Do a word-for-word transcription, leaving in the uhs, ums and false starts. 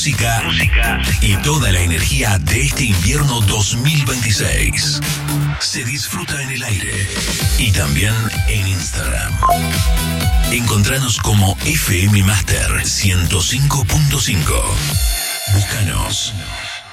música, música y toda la energía de este invierno dos mil veintiséis. Se disfruta en el aire y también en Instagram. Encontranos como F M Master ciento cinco punto cinco. Búscanos.